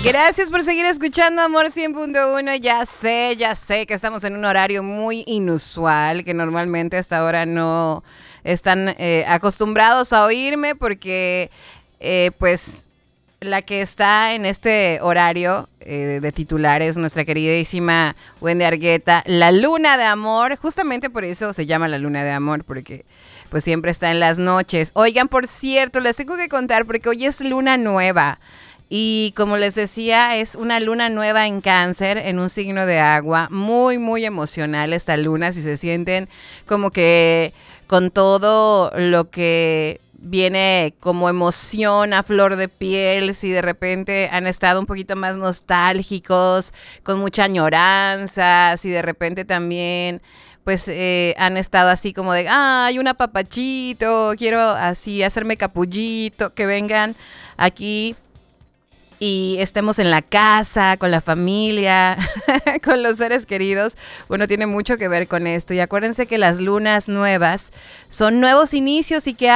Gracias por seguir escuchando Amor 100.1. Ya sé que estamos en un horario muy inusual, que normalmente hasta ahora no están acostumbrados a oírme porque pues la que está en este horario de titular es nuestra queridísima Wendy Argueta, la luna de amor. Justamente por eso se llama la luna de amor, porque pues siempre está en las noches. Oigan, por cierto, les tengo que contar porque hoy es luna nueva. Y como les decía, es una luna nueva en Cáncer, en un signo de agua. Muy, muy emocional esta luna. Si se sienten como que con todo lo que viene como emoción a flor de piel, si de repente han estado un poquito más nostálgicos, con mucha añoranza, si de repente también pues han estado así como de, ay, un apapachito, quiero así hacerme capullito, que vengan aquí y estemos en la casa, con la familia, con los seres queridos. Bueno, tiene mucho que ver con esto. Y acuérdense que las lunas nuevas son nuevos inicios y que